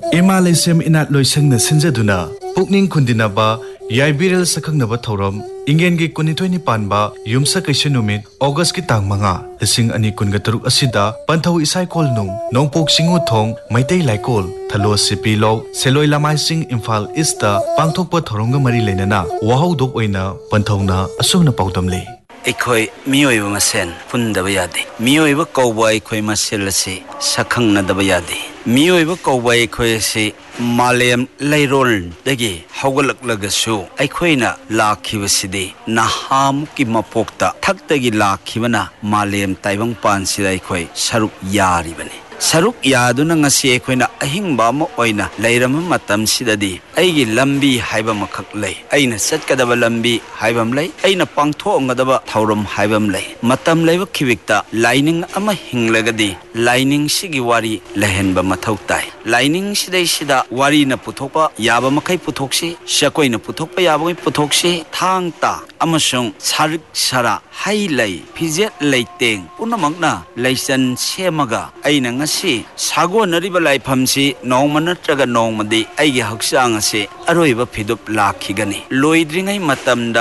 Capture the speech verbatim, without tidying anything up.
Emalaysim inat loiseng na sinjaduna pukning kundinaba Yaibirel sakhangnaba thorom Ingengi kunithoini panba yumsa kaishanumit August ki tang manga lising ani kunga taruk asida panthau isai kol nung nongpok singu thong maitai laikol thalo sipi lo seloi lamai sing Imphal East pangthokpa thoronga mari lenana wahau dok oina panthauna asungna paudamle Ekhoi miyoiba masen pundaba yade miyoiba kawba ekhoi masel ase sakhangnadaba yade miyoiba kawba ekhoi ase Malayam lairol dagi hawgalaklagasu aikhoina lakhiwasidi nahamuki mapokta thaktagi lakhibana Malayam taibang pansida aikhoi saruk yaribani saruk yaduna ngasi aikhoina ahingba ma oina leiram matam sidadi aigi lambi haiba makhak lei aina satkadaba lambi haibam lei aina pangthongadaba thauram haibam lei matam leiba khiwikta lining ama hinglagadi lining sigi wari lehenba mathau tai lining sidai sida wari na puthokpa yaba makai puthoksi shakoi na puthokpa yaba mai puthoksi thangta amasung sarik sara hai lei phijet leiteng punamakna leisan semaga aina ngasi sagonariba laifamsi nongma natraga nongmadi aigi haksang ase aroiba phidup lakhigani loidringai matamda